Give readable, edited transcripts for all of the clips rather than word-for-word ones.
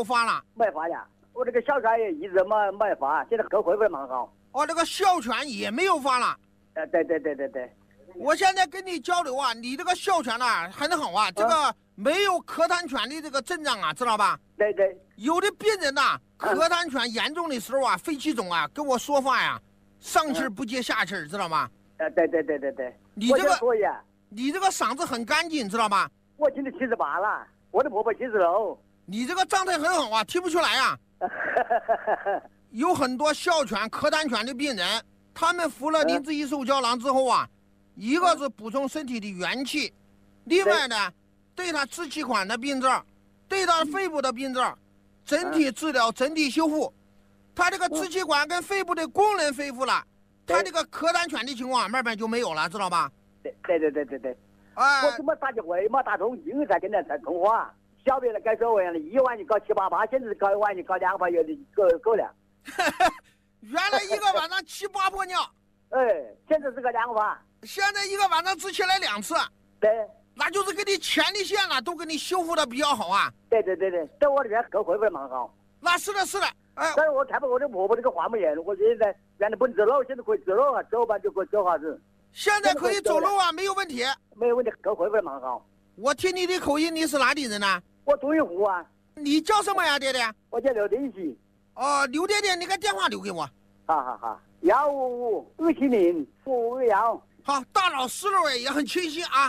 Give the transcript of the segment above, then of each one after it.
发了？ 没发呀，我这个哮喘也一直没发，现在都恢复得蛮好。 哦，这个哮喘也没有发了。 对。 我现在跟你交流啊，你这个哮喘啊很好啊，这个没有咳痰喘的这个症状啊，知道吧？ 对。 有的病人呐，咳痰喘严重的时候啊，肺气肿啊，跟我说话呀，上气不接下气，知道吗？ 对。 你这个嗓子很干净，知道吗？ 我今年78了，我的婆婆76。 你这个状态很好啊，听不出来啊。有很多哮喘、咳痰喘的病人，他们服了灵芝益寿胶囊之后啊，一个是补充身体的元气，另外呢，对他支气管的病症，对他肺部的病症，整体治疗、整体修复。他这个支气管跟肺部的功能恢复了，他这个咳痰喘的情况慢慢就没有了，知道吧？ 对。我怎么打电话没打通，因为在跟人在通话。小别的改手完了，1晚就搞7、8把，现在是搞一晚就搞2把月的狗粮。 原来一个晚上7、8泡尿， 现在是个2把， 现在一个晚上只起来2次。 对， 那就是给你前列腺了，都给你修复的比较好啊。 对，在我这边都恢复的蛮好。 那是的。 但是我看不我的婆婆这个话没严，我现在原来不能走路，现在可以走路啊，走吧就可以走下子。 现在可以走路啊，没有问题。 没有问题，都恢复的蛮好。 我听你的口音，你是哪里人呢？ 我东营湖啊。 你叫什么呀，爹爹？ 我叫刘定喜。 哦，刘爹爹，你个电话留给我。 好，155-270-551。好， 大脑思路也很清晰啊。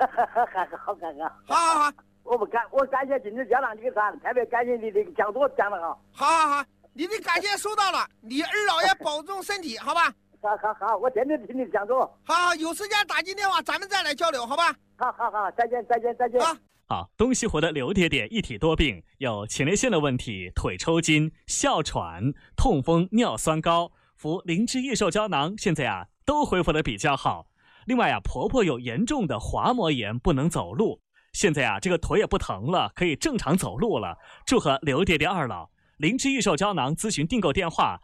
好。我感谢今天家长这个啥，特别感谢你的讲座讲得好。 好，你的感谢收到了，你二老爷保重身体，好吧？ 好，我天天听你讲座。 好，有时间打进电话，咱们再来交流，好吧？ 好，再见。 好，东西湖的刘爹爹一体多病，有前列腺的问题、腿抽筋、哮喘、痛风、尿酸高，服灵芝益寿胶囊，现在都恢复的比较好。另外婆婆有严重的滑膜炎，不能走路，现在这个腿也不疼了，可以正常走路了。祝贺刘爹爹二老。灵芝益寿胶囊咨询订购电话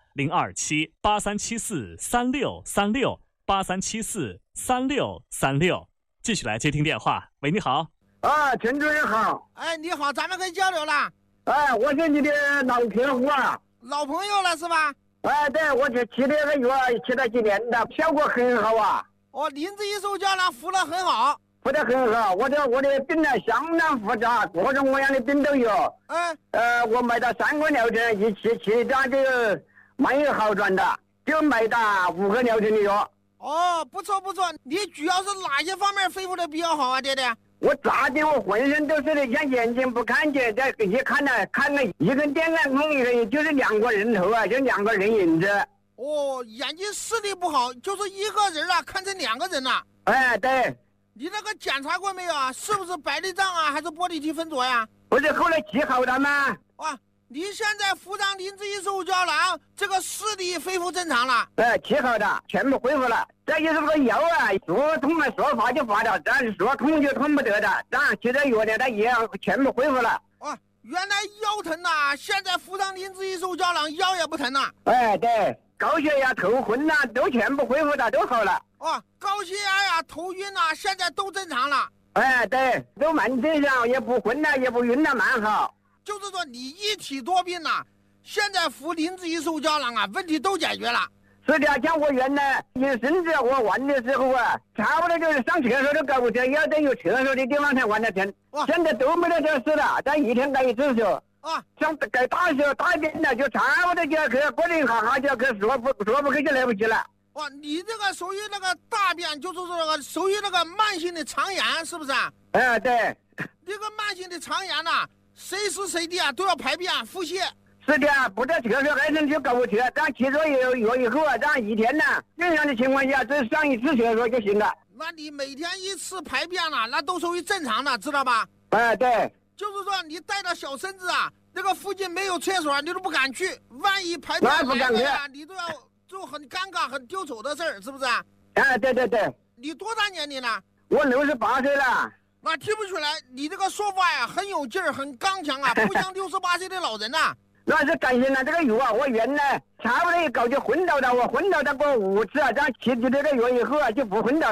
027-8374-3636，8374-3636。继续来接听电话。喂，你好。 陈主任好。 你好，咱们可以交流了。 我是你的老客户啊。 老朋友了是吧？ 对，我是吃了个药，吃了几年的，效果很好啊。 灵芝益寿胶囊服了很好。 服得很好，我的病呢相当复杂，各种各样的病都有。我买到3个疗程，一期这个蛮有好转的，就买到5个疗程的药。 不错，你主要是哪些方面恢复的比较好啊，爹爹？ 我咋的，我浑身都是的，像眼睛不看见，这一看了一根电杆孔一个，就是2个人头啊，就2个人影子。 眼睛视力不好，就是一个人看成2个人了。 对。 你那个检查过没有啊？是不是白内障啊，还是玻璃体分浊呀？ 不是后来治好了吗？ 你现在服上灵芝益寿胶囊，这个视力恢复正常了。 治好的，全部恢复了。再就是这个腰说痛了说发就发了，但是说痛就痛不得的。吃点药的，它也全部恢复了。 原来腰疼现在服上灵芝益寿胶囊，腰也不疼了。 对，高血压、头昏都全部恢复了，都好了。 高血压呀、头晕现在都正常了。 对，都蛮正常，也不昏了，也不晕了，蛮好。 就是说你一体多病现在服灵芝益寿胶囊问题都解决了。 是的，像我原来甚至我玩的时候差不多就是上厕所都搞不成，要得有厕所的地方才玩得成。现在都没得这事了，但一天改一次手。像改大手大便了，就差不多就要去过了一下就要去说不去就来不及了。 你这个属于那个大便，就是那个属于那个慢性的肠炎，是不是？ 对。 这个慢性的肠炎随时随地都要排便腹泻。 是的，不在厕所还能去搞不去，但吃了药以后这一天正常的情况下只上一次厕所就行了。 那你每天1次排便那都属于正常的，知道吧？ 对。 就是说你带着小身子那个附近没有厕所，你都不敢去，万一排便来了你都要做很尴尬、很丢丑的事儿，是不是？ 对。 你多大年龄了？ 我68岁了。 那听不出来，你这个说话很有劲儿，很刚强不像68岁的老人那是感谢了这个药我原来差不多一搞就昏倒了，我昏倒过5次这样吃这个药以后就不昏倒了。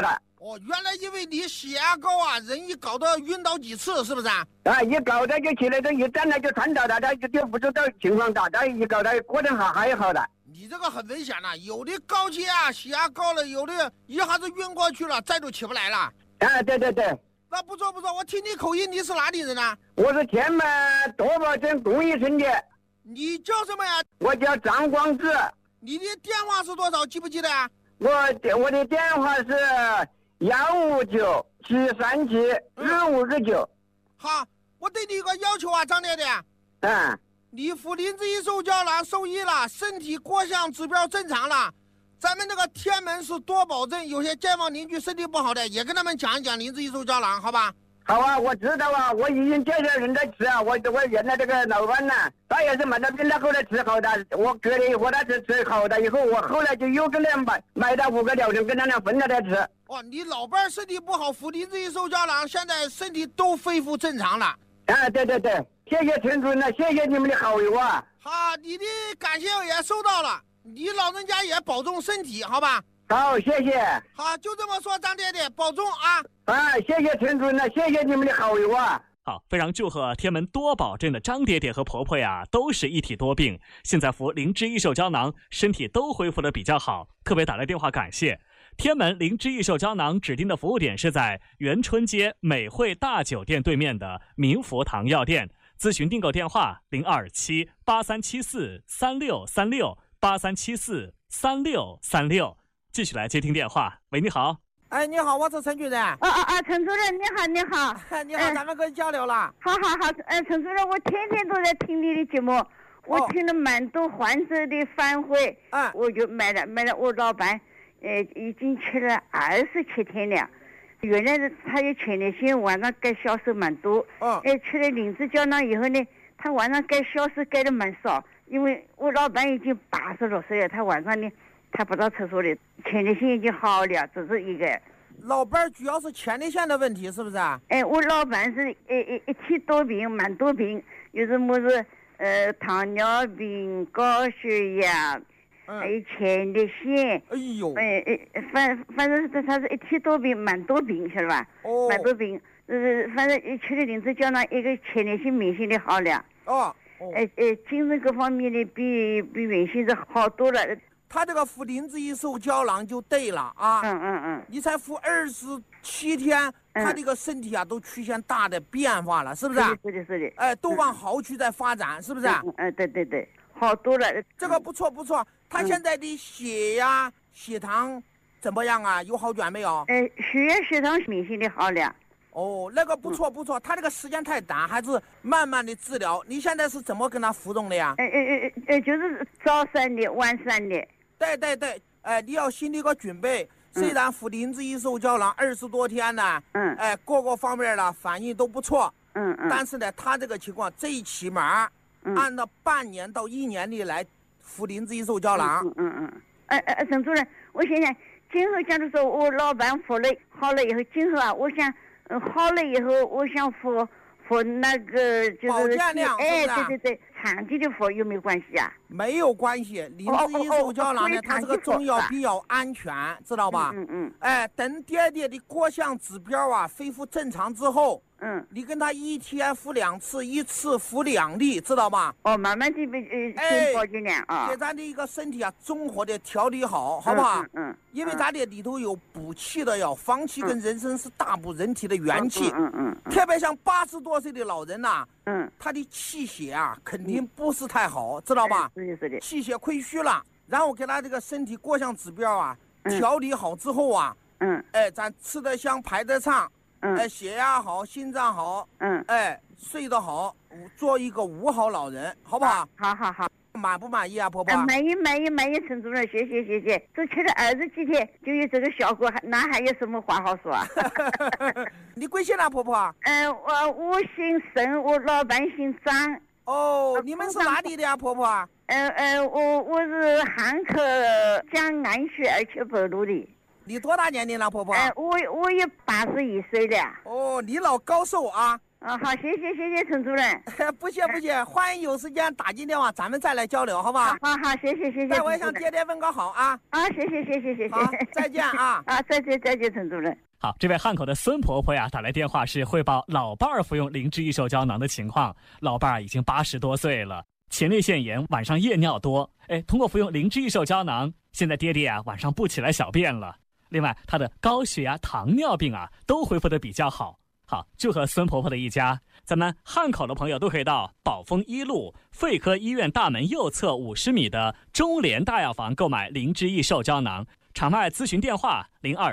哦，原来因为你血压高啊，人一搞到晕倒几次，是不是啊？ 一搞到就起来，这一站了就传到他，他就不知道情况大，他一搞到过程还好的。 你这个很危险了，有的高血压、血压高了，有的一下子晕过去了，再都起不来了。 对对对。 那不错不错，我听你口音，你是哪里人呢？ 我是天门多宝镇公益村的。 你叫什么呀？ 我叫张光志。 你的电话是多少？记不记得啊？ 我的电话是159-737-2529。 好，我对你有个要求啊，张爹爹。你福林子一寿胶囊受益了，身体各项指标正常了。咱们那个天门市多宝镇有些街坊邻居身体不好的，也跟他们讲一讲林子一寿胶囊，好吧？ 好啊，我知道啊，我已经介绍人在吃啊。我原来这个老板呢，他也是买了病，他后来吃好的。我隔了以后，他吃好的以后，我后来就又跟他买到5个疗程，跟他俩分了再吃。 哦，你老伴身体不好，福林子一寿胶囊现在身体都恢复正常了。 对对对，谢谢陈主任，谢谢你们的好友啊。 好，你的感谢也收到了，你老人家也保重身体，好吧？ 好，谢谢。 好，就这么说，张爹爹保重啊！ 谢谢陈主任，谢谢你们的好友啊！ 好，非常祝贺天门多宝镇的张爹爹和婆婆呀，都是一体多病，现在服灵芝益寿胶囊，身体都恢复的比较好，特别打来电话感谢。天门灵芝益寿胶囊指定的服务点是在元春街美汇大酒店对面的明福堂药店，咨询订购电话027-8374-3636，8374-3636。继续来接听电话。喂，你好。 哎，你好，我是陈主任。 陈主任，你好，你好。 你好，咱们可以交流了。 好。陈主任，我天天都在听你的节目，我听了蛮多患者的反馈，我就买了。我老伴，已经吃了27天了。原来他有前列腺，晚上该消瘦蛮多。吃了灵芝胶囊以后呢，他晚上该消瘦该的蛮少，因为我老伴已经86岁了，他晚上呢。他不到厕所里，前列腺已经好了，只是一个。 老伴主要是前列腺的问题，是不是啊？ 我老伴是一体多病，蛮多病，有什么是糖尿病、高血压，还有前列腺。 哎呦。 反正他是一体多病，蛮多病，晓得吧？蛮多病，反正吃了灵芝胶囊，一个前列腺明显的好了。精神各方面的比原先是好多了。 他这个服灵芝益寿胶囊就对了啊。你才服27天，他这个身体啊都出现大的变化了，是不是？ 是的。 都往好区在发展，是不是？ 对，好多了。 这个不错。他现在的血压、血糖怎么样啊？有好转没有？ 血压、血糖明显的好了。 那个不错。他这个时间太短，还是慢慢的治疗。你现在是怎么跟他服用的呀？ 就是早3的，晚3的。 对，你要心里个准备。虽然服灵芝益寿胶囊20多天呢，各个方面的反应都不错，但是呢，他这个情况最起码按照半年到1年里来服灵芝益寿胶囊。 陈主任，我想想，今后假如说我老伴服了好了以后，今后啊，我想好了以后，我想服那个就是保健量， 对，长期的服有没有关系啊？ 没有关系，灵芝益寿胶囊呢，它这个中药比较安全，知道吧？等爹爹的各项指标啊恢复正常之后，你跟他1天服2次，1次服2粒，知道吧？ 慢慢的保健量啊， 给咱的一个身体啊综合的调理好，好不好？因为咱的里头有补气的药，方气跟人参是大补人体的元气，特别像80多岁的老人呐，他的气血啊肯定不是太好，知道吧？ 是的。 气血亏虚了，然后给他这个身体各项指标啊调理好之后啊，咱吃得香，排得畅，血压好，心脏好，睡得好，做一个5好老人，好不好？ 好。 满不满意啊，婆婆？ 满意，陈主任，谢谢。这吃了20几天就有这个效果，那还有什么话好说啊？ 你贵姓啊，婆婆？ 我姓沈，我老伴姓张。 你们是哪里的呀，婆婆？ 我是汉口江安区278路的。 你多大年龄了，婆婆？ 我也81岁了。 你老高寿啊！ 好，谢谢陈主任。 不谢，欢迎有时间打进电话，咱们再来交流，好不好？ 好，谢谢。 在我向爹爹问个好啊！ 谢谢。 好，再见啊！ 再见，陈主任。 好，这位汉口的孙婆婆呀，打来电话是汇报老伴儿服用灵芝益寿胶囊的情况。老伴儿已经80多岁了，前列腺炎，晚上夜尿多。通过服用灵芝益寿胶囊，现在爹爹啊晚上不起来小便了。另外，他的高血压、糖尿病啊都恢复得比较好。好，祝贺孙婆婆的一家。咱们汉口的朋友都可以到宝丰1路肺科医院大门右侧50米的中联大药房购买灵芝益寿胶囊。场外咨询电话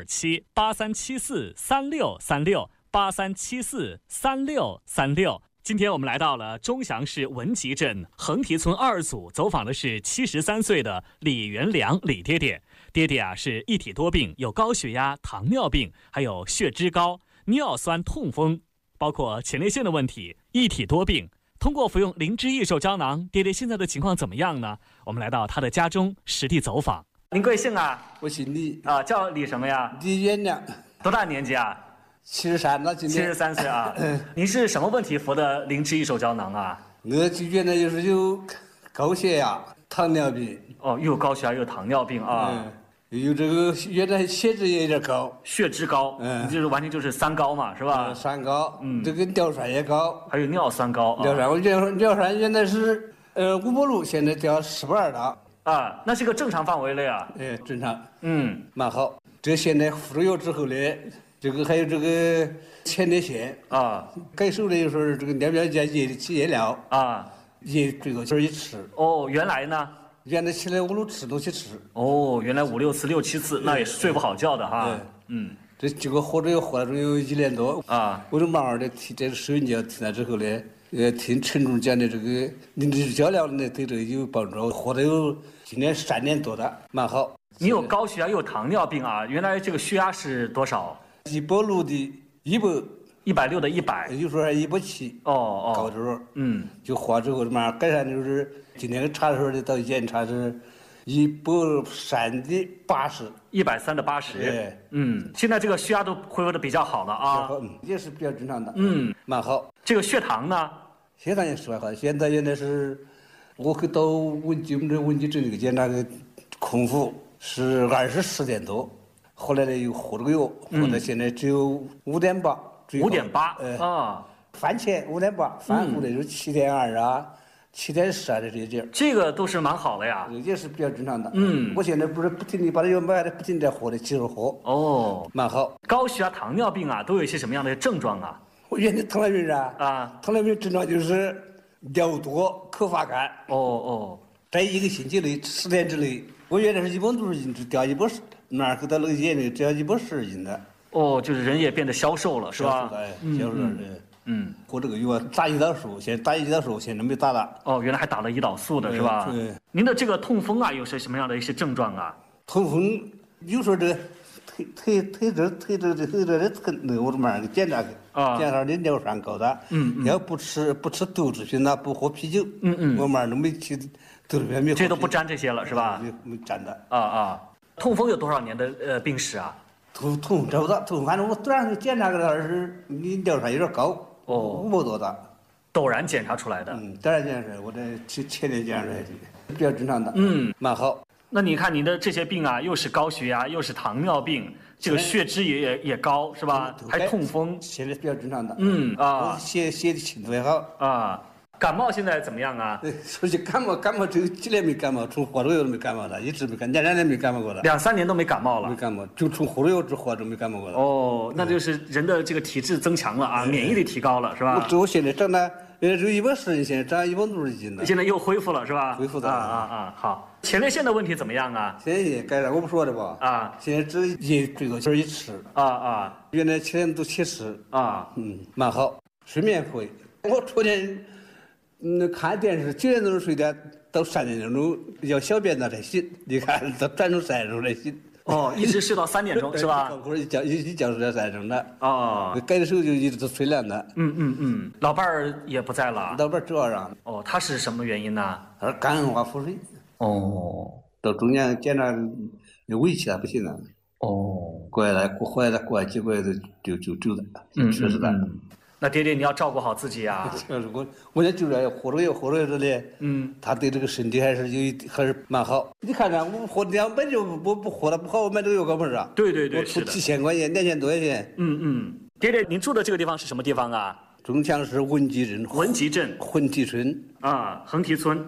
027-8374-3636，8374-3636。今天我们来到了钟祥市文集镇横堤村2组，走访的是73岁的李元良李爹爹。爹爹啊是一体多病，有高血压、糖尿病，还有血脂高、尿酸、痛风，包括前列腺的问题，一体多病。通过服用灵芝益寿胶囊，爹爹现在的情况怎么样呢？我们来到他的家中实地走访。您贵姓啊？ 我姓李啊，叫李什么呀？ 李元良。 多大年纪啊 ？73了，今年。 73岁啊。您是什么问题服的灵芝益寿胶囊啊？ 我就原来就是有高血压、糖尿病。 哦，又有高血压又有糖尿病啊。 有这个原来血脂也有点高， 血脂高，就是完全就是三高嘛，是吧？ 三高，这个尿酸也高， 还有尿酸高。 尿酸，我尿酸原来是500现在掉12了。 啊，那是个正常范围了呀。 正常，蛮好。这现在服了药之后呢，这个还有这个前列腺啊，改手的有时候这个尿表间夜尿啊，也这个就是一吃。 哦，原来呢？ 原来起来5、6次都去吃。 哦，原来5、6次、6、7次，那也是睡不好觉的哈。 这结果活着又活了有1年多啊，我就慢慢的听这个收音机听了之后呢，听陈总讲的这个灵芝胶囊呢，对这个有帮助，活得有今年3年多的，蛮好。 你有高血压又有糖尿病啊？原来这个血压是多少 ？160的 100，160的100， 有时候还170。高时候，就化之后慢慢改善，就是今天查的时候的到检查是130的80，130 的80。现在这个血压都恢复的比较好了啊， 也是比较正常的。蛮好。 这个血糖呢？ 血糖也是蛮好，现在原来是我去到文集镇那个检查个空腹是24点多，后来呢又喝了个药，喝到现在只有5.8。 5.8啊， 饭前5.8，饭后的就是7.2啊、7.10啊这些劲儿， 这个都是蛮好的呀， 也是比较正常的。我现在不是不停的把这药买了，不停的喝的，接着喝。哦，蛮好。 高血压、糖尿病啊，都有一些什么样的症状啊？ 我原来糖尿病糖尿病症状就是尿多、口发干。在1个星期内10天之内，我原来是100多斤，掉110，哪儿去到那个眼里只要110斤的。 就是人也变得消瘦了，是吧？ 消瘦了，喝这个药打胰岛素，现在打胰岛素，现在没打了。 原来还打了胰岛素的是吧？对。您的这个痛风啊，有些什么样的一些症状啊？ 痛风有时候这个腿的疼，那我慢慢给检查去。检查的尿酸高的。要不吃豆制品呐，不喝啤酒。我慢慢都没去豆制品没喝。 这都不沾这些了是吧？ 没沾的。 痛风有多少年的病史啊？ 痛找不到，反正我突然检查个了是你尿酸有点高，500多的， 陡然检查出来的。 突然检查出来，我这前年检查出来的，比较正常的。蛮好。 那你看你的这些病啊，又是高血压，又是糖尿病，这个血脂也高是吧？还痛风， 现在比较正常的。血的清度也好啊。感冒现在怎么样啊？ 说起感冒只有几年没感冒，从喝了药都没感冒了，一直没感冒，2年没感冒过了。 2、3年都没感冒了。 没感冒，就从喝了药之后都没感冒过了。 那就是人的这个体质增强了啊，免疫力提高了是吧？ 我现在长的原来只有110，现在长160斤了。 现在又恢复了是吧？ 恢复的好。前列腺的问题怎么样啊？ 前列腺改善，我不说的吧？现在只这个就是一吃。原来7天都7吃。蛮好，睡眠可以。我昨天看电视9点钟睡的，到3点钟要小便才醒。你看到转成3点钟才醒。 一直睡到3点钟是吧？ 一觉睡到3点钟的。改的时候就一直都睡凉的。 老伴儿也不在了。 老伴儿主要让。 他是什么原因呢？ 他是肝硬化腹水。到中间检查那胃气还不行了。回来几个月就走的，确实的。 那爹爹你要照顾好自己啊。 我家舅爷活着的，他对这个身体还是蛮好。你看看我活2本就不活得不好，我买这个药干嘛是啊？ 对， 我出几千块钱，2000多块钱。 爹爹，您住的这个地方是什么地方啊？ 中强市文集镇文集镇横堤村啊，横堤村。